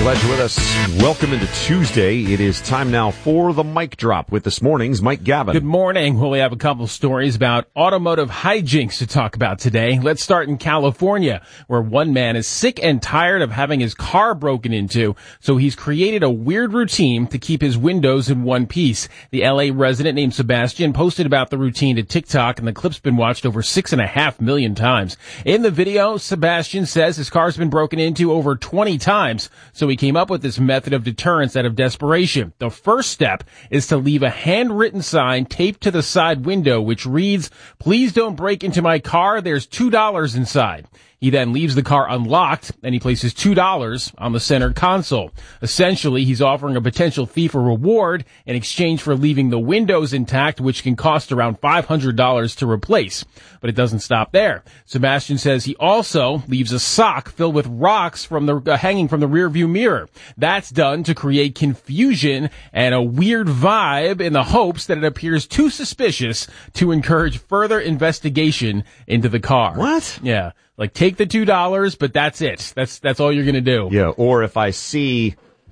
Glad you're with us. Welcome into Tuesday. It is time now for the Mic Drop with this morning's Mike Gavin. Good morning. Well, we have a couple stories about automotive hijinks to talk about today. Let's start in California, where one man is sick and tired of having his car broken into, so he's created a weird routine to keep his windows in one piece. The LA resident named Sebastian posted about the routine to TikTok, and the clip's been watched over 6.5 million times. In the video, Sebastian says his car's been broken into over 20 times, so he came up with this method of deterrence out of desperation. The first step is to leave a handwritten sign taped to the side window which reads, "Please don't break into my car. There's $2 inside." He then leaves the car unlocked, and he places $2 on the center console. Essentially, he's offering a potential thief a reward in exchange for leaving the windows intact, which can cost around $500 to replace. But it doesn't stop there. Sebastian says he also leaves a sock filled with rocks from the hanging from the rearview mirror. That's done to create confusion and a weird vibe in the hopes that it appears too suspicious to encourage further investigation into the car. What? Yeah. Like, take the $2, but that's it. That's all you're gonna do. Yeah, or if I see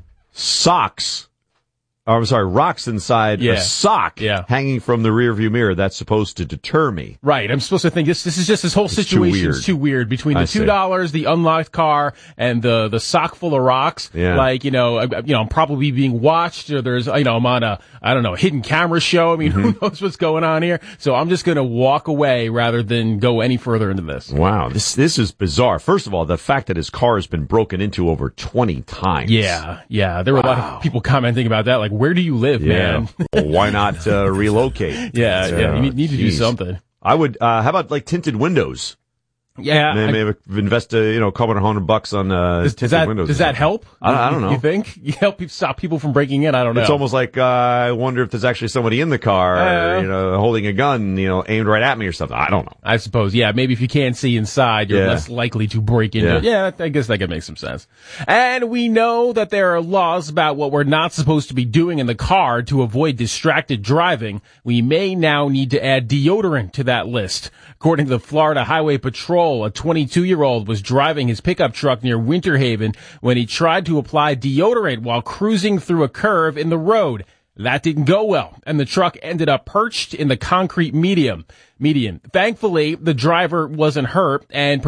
rocks inside a sock hanging from the rearview mirror, that's supposed to deter me. Right. I'm supposed to think this is just this whole situation is too weird between the $2, the unlocked car, and the sock full of rocks. Yeah. Like, I'm probably being watched, or there's, I'm on a hidden camera show. I mean, who knows what's going on here? So I'm just going to walk away rather than go any further into this. Wow. This is bizarre. First of all, the fact that his car has been broken into over 20 times. Yeah. There were a lot of people commenting about that. Like, where do you live, man? Well, why not relocate? You need to do something. I would, how about like tinted windows? Yeah. Maybe invest, a couple $100 on tinted windows. Does that help? I don't know. You think? You help stop people from breaking in? I don't know. It's almost like, I wonder if there's actually somebody in the car, holding a gun, aimed right at me or something. I don't know. I suppose, yeah. Maybe if you can't see inside, you're less likely to break into it. Yeah, I guess that could make some sense. And we know that there are laws about what we're not supposed to be doing in the car to avoid distracted driving. We may now need to add deodorant to that list. According to the Florida Highway Patrol, a 22-year-old was driving his pickup truck near Winter Haven when he tried to apply deodorant while cruising through a curve in the road. That didn't go well, and the truck ended up perched in the concrete median. Thankfully, the driver wasn't hurt, and